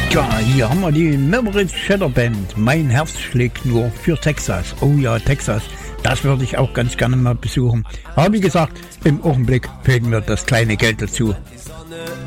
Ja, hier haben wir die Memories Shadow Band. Mein Herz schlägt nur für Texas. Oh ja, Texas. Das würde ich auch ganz gerne mal besuchen. Aber wie gesagt, im Augenblick fehlt mir das kleine Geld dazu.